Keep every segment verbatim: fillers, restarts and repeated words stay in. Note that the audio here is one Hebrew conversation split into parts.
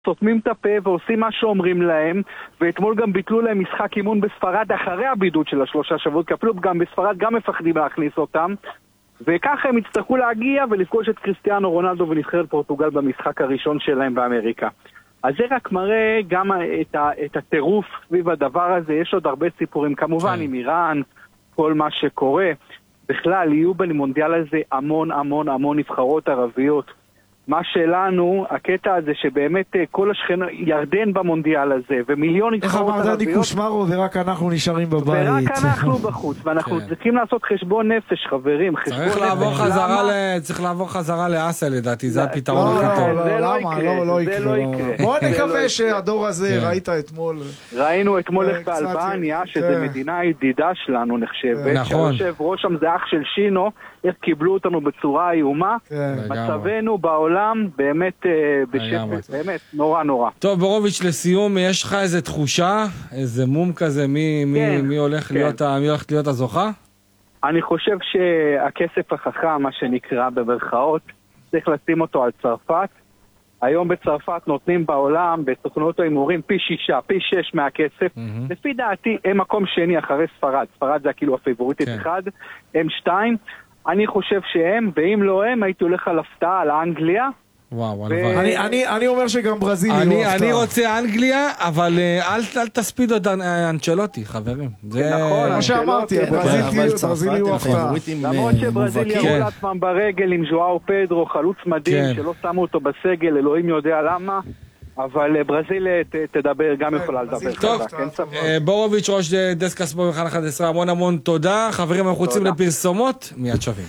סותמים את הפה ועושים מה שאומרים להם, ואתמול גם ביטלו להם משחק אימון בספרד אחרי הבידוד של השלושה שבועות, כי אפילו גם בספרד גם מפחדים להכניס אותם, וככה הם יצטרכו להגיע ולפגוש את קריסטיאנו רונלדו ונבחרת פורטוגל במשחק הראשון שלהם באמריקה. אז זה רק מראה גם את, ה, את הטירוף סביב הדבר הזה. יש עוד הרבה סיפורים, כמובן עם איראן, כל מה שקורה. בכלל, יהיו במונדיאל הזה המון המון המון נבחרות ערביות. מה שלנו, הקטע הזה שבאמת כל השכנה, ירדן במונדיאל הזה, ומיליון נבחרות ערביות. איך אמרת לי קושמרו ורק אנחנו נשארים בבית. ורק אנחנו בחוץ, ואנחנו צריכים לעשות חשבון נפש, חברים. צריך לעבור חזרה לאסיה, לדעתי, זה הפתרון הכי טוב. זה לא יקרה, זה לא יקרה. בוא נקווה שהדור הזה, ראית אתמול. ראינו אתמול איך באלבניה, שזה מדינה ידידה שלנו נחשבת. נכון. שיושב ראש שם זה אח של שינו, איך קיבלו אותנו בצורה איומה. מצבנו בעולם באמת בשפט, באמת נורא נורא. טוב, בורוביץ', לסיום, יש לך איזה תחושה, איזה מום כזה, מי הולך להיות הזוכה? אני חושב שהכסף החכם, מה שנקרא במרכאות, צריך לשים אותו על צרפת. היום בצרפת נותנים בעולם, בסוכנות ההימורים, פי שישה, פי שש מהכסף. לפי דעתי, הם מקום שני אחרי ספרד. ספרד זה כאילו הפייבוריטית אחד, הם שתיים. אני חושב שהם, ואם לא הם, הייתי הולך על הפתעה, על האנגליה. וואו, אני, אני, אני אומר שגם ברזיל יהיו הפתעה. אני רוצה אנגליה, אבל אל, אל תספידו את אנצ'לוטי, חברים. זה נכון, מה שאמרתי, ברזיל יהיו הפתעה. למרות שברזיל יראו לעצמם ברגל עם ז'ואאו פדרו, חלוץ מדהים, שלא שמו אותו בסגל, אלוהים יודע למה. אבל ברזיל תדבר, גם יכולה לדבר. טוב, בורוביץ', ראש דסק הספורט בכאן אחת עשרה, המון המון תודה. חברים, אנחנו רוצים לפרסומות, מיד שווים.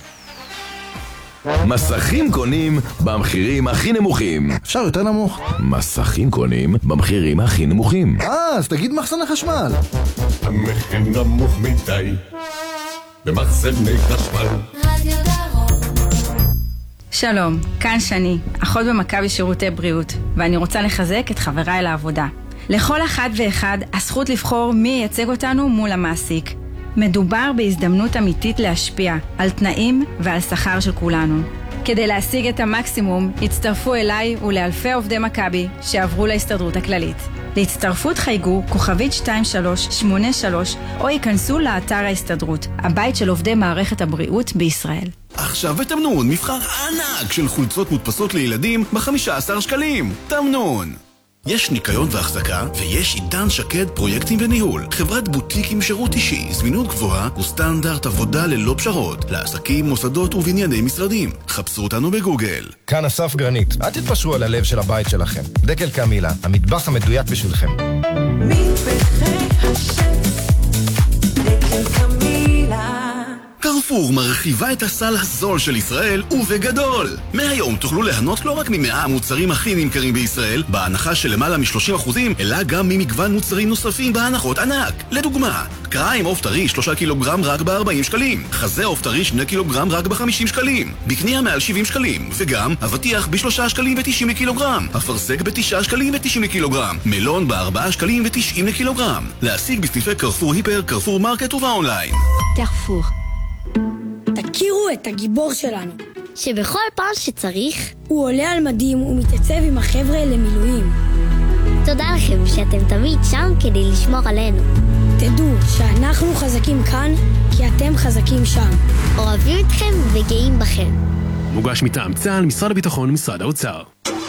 מסכים קונים במחירים הכי נמוכים. אפשר יותר נמוך? מסכים קונים במחירים הכי נמוכים. אה, אז תגיד מחסני חשמל. המחיר נמוך מדי במחסני חשמל. שלום, כאן שני, אחות במכבי שירותי בריאות, ואני רוצה לחזק את חבריי לעבודה. לכל אחד ואחד הזכות לבחור מי ייצג אותנו מול המעסיק. מדובר בהזדמנות אמיתית להשפיע על תנאים ועל שכר של כולנו. כדי להשיג את המקסימום, הצטרפו אליי ולאלפי עובדי מכבי שעברו להסתדרות הכללית. להצטרפות חייגו כוכבית שתיים שלוש שמונה שלוש או ייכנסו לאתר ההסתדרות, הבית של עובדי מערכת הבריאות בישראל. עכשיו בתמנון מבחר ענק של חולצות מודפסות לילדים ב-חמישה עשר שקלים. תמנון. יש ניקיון והחזקה, ויש עידן שקד פרויקטים וניהול. חברת בוטיק עם שירות אישי, זמינות גבוהה וסטנדרט עבודה ללא פשרות. לעסקים, מוסדות ובנייני משרדים. חפשו אותנו בגוגל. כאן אסף גרנית. אל תתפשרו על הלב של הבית שלכם. דקל קמילה, המטבח המדויק בשבילכם. מטבחי השף, דקל קמילה. קרפור מרחיבה את הסל הזול של ישראל ובגדול. מהיום תוכלו ליהנות לא רק ממאה המוצרים הכי נמכרים בישראל, בהנחה של למעלה מ-שלושים אחוזים, אלא גם ממגוון מוצרים נוספים בהנחות ענק. לדוגמה, קריים עוף טרי שלושה קילוגרם רק ב-ארבעים שקלים, חזה עוף טרי שני קילוגרם רק ב-חמישים שקלים, בקנייה מעל שבעים שקלים, וגם אבטיח ב-שלושה שקלים ו-תשעים לקילוגרם, אפרסק ב-תשעה שקלים ו-תשעים לקילוגרם, מלון ב-ארבעה שקלים ו-תשעים לקילוגרם. להשיג בסניפי קרפור היפר, קרפור מרקט ובאונליין. קרפור. תכירו את הגיבור שלנו, שבכל פעם שצריך הוא עולה על מדים ומתייצב עם החבר'ה למילואים. תודה לכם שאתם תמיד שם כדי לשמור עלינו. תדעו שאנחנו חזקים כאן כי אתם חזקים שם. אוהבים אתכם וגאים בכם. מוגש מטעם צה"ל, משרד הביטחון ומשרד האוצר.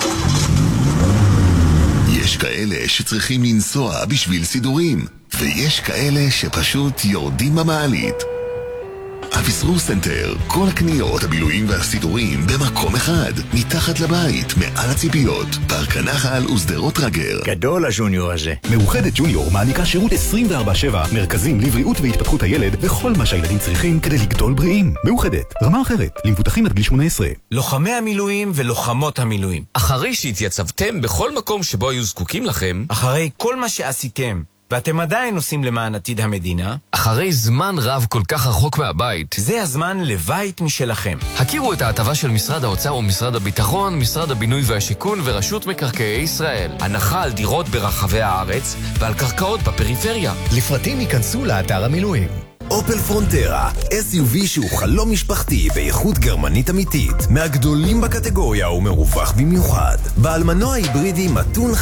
יש כאלה שצריכים לנסוע בשביל סידורים, ויש כאלה שפשוט יורדים במעלית. אביסרו סנטר, כל הקניות, הבילויים והסידורים במקום אחד, מתחת לבית, מעל הציפיות, פארק הנחל ושדרות רגר. גדול הג'וניור הזה. מאוחדת ג'וניור מעניקה שירות עשרים וארבע שבע, מרכזים לבריאות והתפתחות הילד וכל מה שהילדים צריכים כדי לגדול בריאים. מאוחדת, רמה אחרת, למבוטחים עד גיל שמונה עשרה. לוחמי המילואים ולוחמות המילואים, אחרי שהתייצבתם בכל מקום שבו היו זקוקים לכם, אחרי כל מה שעשיתם ואתם עדיין עושים למען עתיד המדינה, אחרי זמן רב כל כך רחוק מהבית, זה הזמן לבית משלכם. הכירו את ההטבה של משרד האוצר ומשרד הביטחון, משרד הבינוי והשיכון ורשות מקרקעי ישראל. הנחה על דירות ברחבי הארץ ועל קרקעות בפריפריה. לפרטים ייכנסו לאתר המילואים. אופל פרונטרה, אס יו וי שהוא חלום משפחתי באיכות גרמנית אמיתית, מהגדולים בקטגוריה ומרווח במיוחד. בעל מנוע היברידי מתון